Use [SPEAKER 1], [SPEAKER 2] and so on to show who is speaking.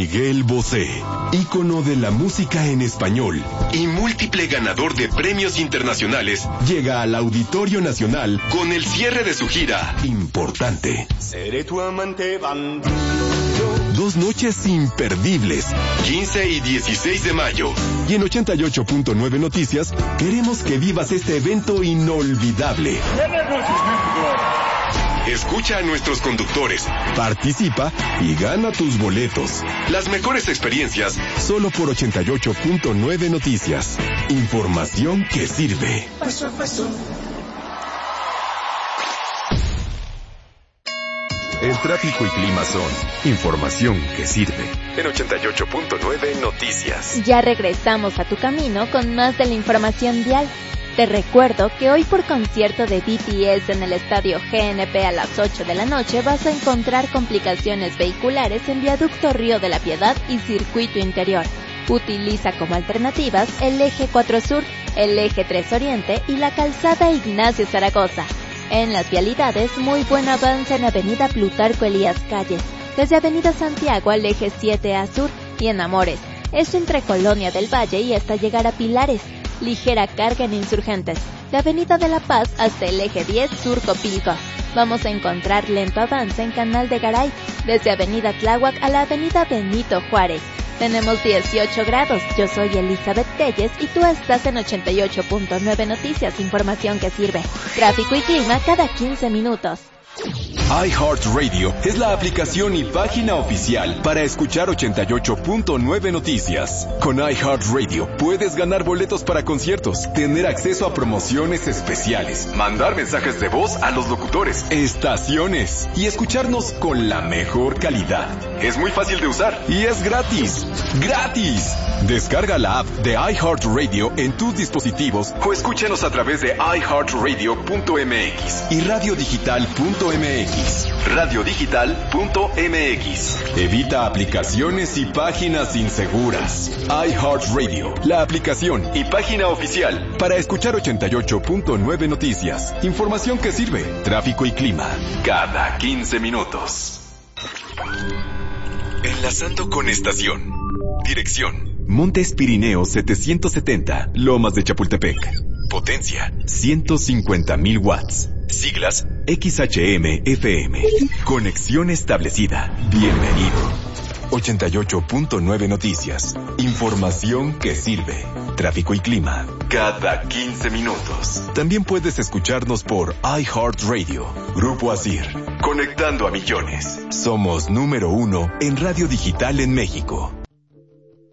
[SPEAKER 1] Miguel Bosé, ícono de la música en español y múltiple ganador de premios internacionales, llega al Auditorio Nacional con el cierre de su gira Importante.
[SPEAKER 2] Seré tu amante bandido.
[SPEAKER 1] 2 noches imperdibles, 15 y 16 de mayo. Y en 88.9 Noticias, queremos que vivas este evento inolvidable. Escucha a nuestros conductores, participa y gana tus boletos. Las mejores experiencias, solo por 88.9 Noticias. Información que sirve.
[SPEAKER 2] Paso a paso.
[SPEAKER 1] El tráfico y clima son información que sirve. En 88.9 Noticias.
[SPEAKER 3] Ya regresamos a tu camino con más de la información vial. Te recuerdo que hoy por concierto de BTS en el estadio GNP a las 8 de la noche vas a encontrar complicaciones vehiculares en Viaducto Río de la Piedad y Circuito Interior. Utiliza como alternativas el eje 4 Sur, el eje 3 Oriente y la calzada Ignacio Zaragoza. En las vialidades, muy buen avance en Avenida Plutarco Elías Calles, desde Avenida Santiago al eje 7A Sur y en Amores, esto entre Colonia del Valle y hasta llegar a Pilares. Ligera carga en Insurgentes, de Avenida de la Paz hasta el eje 10 Sur Copilco. Vamos a encontrar lento avance en Canal de Garay, desde Avenida Tláhuac a la Avenida Benito Juárez. Tenemos 18 grados, yo soy Elizabeth Telles y tú estás en 88.9 Noticias, información que sirve. Tráfico y clima cada 15 minutos.
[SPEAKER 1] iHeartRadio es la aplicación y página oficial para escuchar 88.9 Noticias. Con iHeartRadio puedes ganar boletos para conciertos, tener acceso a promociones especiales, mandar mensajes de voz a los locutores, estaciones y escucharnos con la mejor calidad. Es muy fácil de usar y es gratis. ¡Gratis! Descarga la app de iHeartRadio en tus dispositivos o escúchanos a través de iHeartRadio.mx y radiodigital.mx. Radiodigital.mx. Evita aplicaciones y páginas inseguras. iHeartRadio, la aplicación y página oficial para escuchar 88.9 Noticias. Información que sirve. Tráfico y clima cada 15 minutos. Enlazando con estación. Dirección: Montes Pirineos 770, Lomas de Chapultepec. Potencia: 150,000 watts. Siglas: XHM-FM. Conexión establecida. Bienvenido. 88.9 Noticias. Información que sirve. Tráfico y clima cada 15 minutos. También puedes escucharnos por iHeartRadio. Grupo Asir. Conectando a millones. Somos número 1 en radio digital en México.